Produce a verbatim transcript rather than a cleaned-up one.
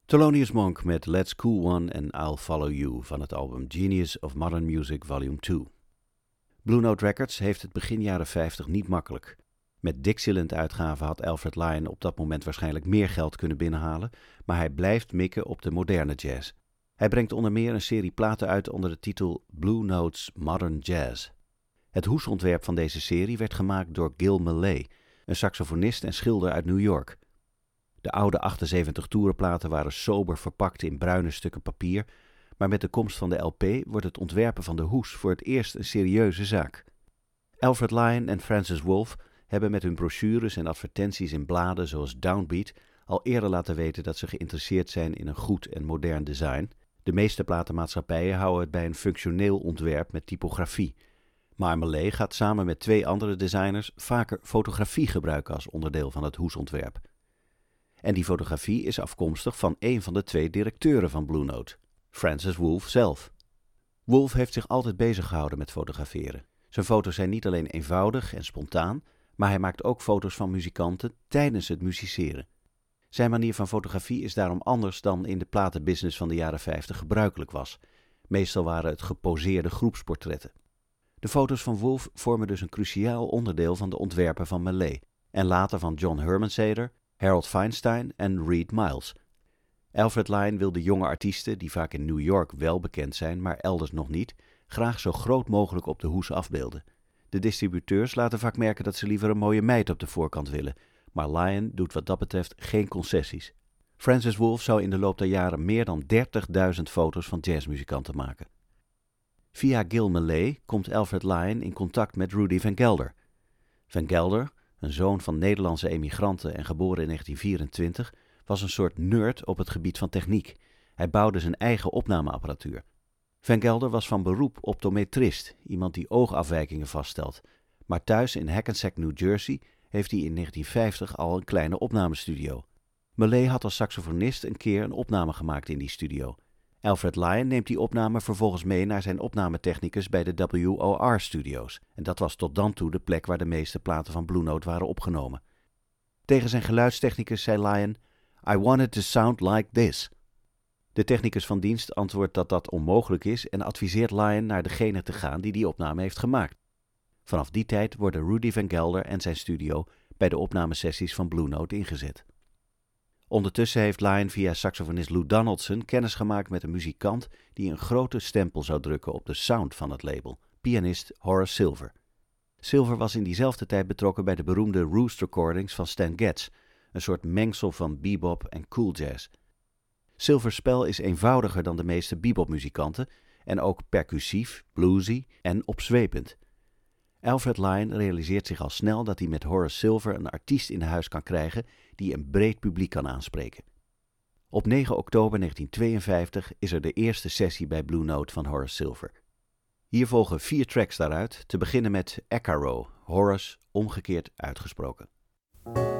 Thelonious Monk met Let's Cool One en I'll Follow You van het album Genius of Modern Music Volume twee. Blue Note Records heeft het begin jaren vijftig niet makkelijk. Met Dixieland-uitgaven had Alfred Lion op dat moment waarschijnlijk meer geld kunnen binnenhalen, maar hij blijft mikken op de moderne jazz. Hij brengt onder meer een serie platen uit onder de titel Blue Notes Modern Jazz. Het hoesontwerp van deze serie werd gemaakt door Gil Malay, een saxofonist en schilder uit New York. De oude achtenzeventig toerenplaten waren sober verpakt in bruine stukken papier, maar met de komst van de L P wordt het ontwerpen van de hoes voor het eerst een serieuze zaak. Alfred Lion en Francis Wolff hebben met hun brochures en advertenties in bladen zoals Downbeat al eerder laten weten dat ze geïnteresseerd zijn in een goed en modern design. De meeste platenmaatschappijen houden het bij een functioneel ontwerp met typografie. Maar Malay gaat samen met twee andere designers vaker fotografie gebruiken als onderdeel van het hoesontwerp. En die fotografie is afkomstig van een van de twee directeuren van Blue Note, Francis Wolff zelf. Wolff heeft zich altijd bezig gehouden met fotograferen. Zijn foto's zijn niet alleen eenvoudig en spontaan, maar hij maakt ook foto's van muzikanten tijdens het musiceren. Zijn manier van fotografie is daarom anders dan in de platenbusiness van de jaren vijftig gebruikelijk was. Meestal waren het geposeerde groepsportretten. De foto's van Wolff vormen dus een cruciaal onderdeel van de ontwerpen van Malay en later van John Hermansader, Harold Feinstein en Reed Miles. Alfred Lion wil de jonge artiesten, die vaak in New York wel bekend zijn, maar elders nog niet, graag zo groot mogelijk op de hoes afbeelden. De distributeurs laten vaak merken dat ze liever een mooie meid op de voorkant willen, maar Lion doet wat dat betreft geen concessies. Francis Wolff zou in de loop der jaren meer dan dertigduizend foto's van jazzmuzikanten maken. Via Gil Malay komt Alfred Lion in contact met Rudy Van Gelder. Van Gelder, een zoon van Nederlandse emigranten en geboren in negentien vierentwintig, was een soort nerd op het gebied van techniek. Hij bouwde zijn eigen opnameapparatuur. Van Gelder was van beroep optometrist, iemand die oogafwijkingen vaststelt. Maar thuis in Hackensack, New Jersey, heeft hij in negentien vijftig al een kleine opnamestudio. Malay had als saxofonist een keer een opname gemaakt in die studio. Alfred Lion neemt die opname vervolgens mee naar zijn opnametechnicus bij de W O R-studio's. En dat was tot dan toe de plek waar de meeste platen van Blue Note waren opgenomen. Tegen zijn geluidstechnicus zei Lion, I want it to sound like this. De technicus van dienst antwoordt dat dat onmogelijk is en adviseert Lion naar degene te gaan die die opname heeft gemaakt. Vanaf die tijd worden Rudy Van Gelder en zijn studio bij de opnamesessies van Blue Note ingezet. Ondertussen heeft Lion via saxofonist Lou Donaldson kennis gemaakt met een muzikant die een grote stempel zou drukken op de sound van het label, pianist Horace Silver. Silver was in diezelfde tijd betrokken bij de beroemde Roost Recordings van Stan Getz, een soort mengsel van bebop en cool jazz. Silvers spel is eenvoudiger dan de meeste bebopmuzikanten en ook percussief, bluesy en opzwepend. Alfred Lion realiseert zich al snel dat hij met Horace Silver een artiest in huis kan krijgen die een breed publiek kan aanspreken. Op negen oktober negentien tweeënvijftig is er de eerste sessie bij Blue Note van Horace Silver. Hier volgen vier tracks daaruit, te beginnen met Ecaro, Horace omgekeerd uitgesproken.